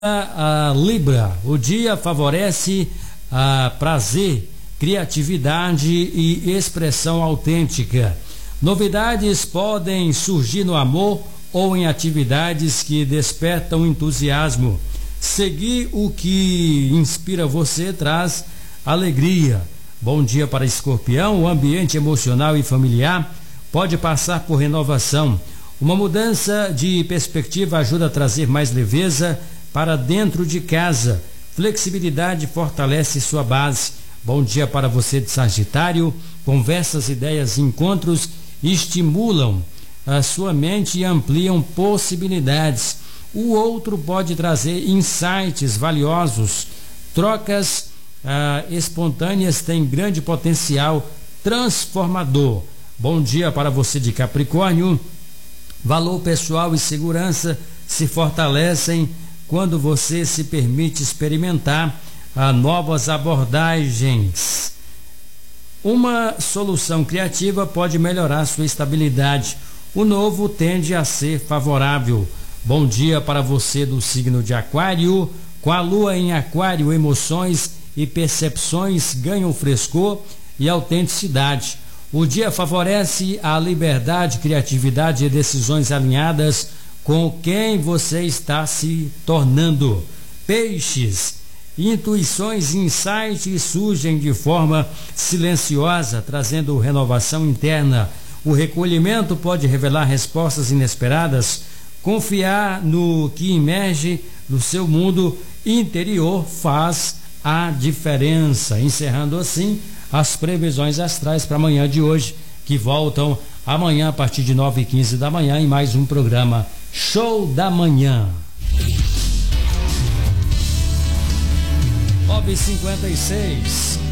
A Libra, o dia favorece prazer, criatividade e expressão autêntica. Novidades podem surgir no amor ou em atividades que despertam entusiasmo. Seguir o que inspira você traz alegria. Bom dia para Escorpião. O ambiente emocional e familiar pode passar por renovação. Uma mudança de perspectiva ajuda a trazer mais leveza para dentro de casa. Flexibilidade fortalece sua base. Bom dia para você de Sagitário. Conversas, ideias e encontros estimulam a sua mente e ampliam possibilidades. O outro pode trazer insights valiosos. Trocas espontâneas têm grande potencial transformador. Bom dia para você de Capricórnio. Valor pessoal e segurança se fortalecem quando você se permite experimentar novas abordagens. Uma solução criativa pode melhorar sua estabilidade. O novo tende a ser favorável. Bom dia para você do signo de Aquário. Com a lua em Aquário, emoções e percepções ganham frescor e autenticidade. O dia favorece a liberdade, criatividade e decisões alinhadas com quem você está se tornando. Peixes, intuições e insights surgem de forma silenciosa, trazendo renovação interna. O recolhimento pode revelar respostas inesperadas. Confiar no que emerge do seu mundo interior faz a diferença. Encerrando assim as previsões astrais para amanhã de hoje, que voltam amanhã a partir de 9h15 da manhã em mais um programa Show da Manhã. 9h56.